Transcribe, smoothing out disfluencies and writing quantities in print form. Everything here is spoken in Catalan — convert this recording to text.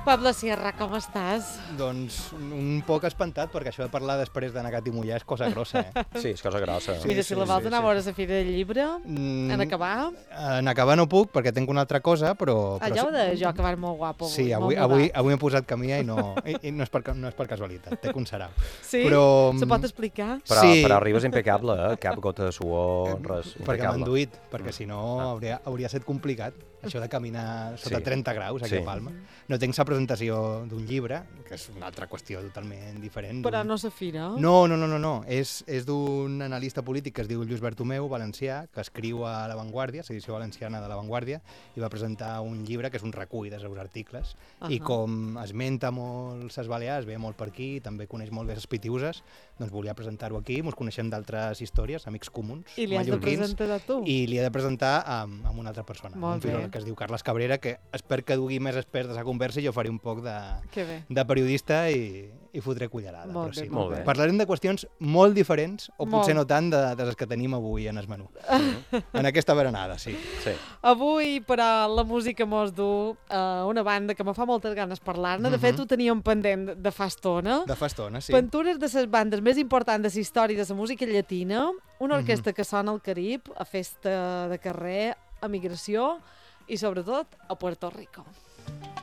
Pablo Sierra, com estàs? Doncs un poc espantat, perquè això de parlar després de negat i mullar és cosa grossa, Sí, és cosa grossa. Mira, si la vols anar a veure la Fira del Llibre, en acabar... En acabar no puc, perquè tinc una altra cosa, però... Allà ho de jo, que vas molt guapo. Sí, avui m'he posat camí i no és per casualitat, té conserau. Sí? Però, se pot explicar? Però arribes impecable, Cap gota de suor, res. Perquè m'han duit, perquè si no hauria estat complicat, això de caminar sota 30 graus aquí a Palma. No tinc la presentació d'un llibre, que és una altra qüestió totalment diferent. Però no la fira? No. És d'un analista polític que es diu Lluís Bertomeu, valencià, que escriu a La Vanguardia, l'edició valenciana de La Vanguardia, i va presentar un llibre que és un recull dels seus articles. I com esmenta molt les Balears, ve molt per aquí, també coneix molt bé les Pitiuses, doncs volia presentar-ho aquí, ens coneixem d'altres històries, amics comuns, I li has de presentar a tu? I li he de presentar amb una altra persona, un filòleg que es diu Carles Cabrera, que espero que dugui més espers de la conversa i jo faré un poc de periodista i fotré cullerada. Molt bé, molt bé. Parlarem de qüestions molt diferents, o potser no tant, de les que tenim avui en el menú. En aquesta berenada, sí. Avui, però, la música mos du una banda que me fa moltes ganes parlar-ne. De fet, ho teníem pendent de fa estona. De fa estona, sí. Pintures de les bandes més importants de la història de la música llatina, una orquestra que sona al Carib, a festa de carrer, a migració i, sobretot, a Puerto Rico.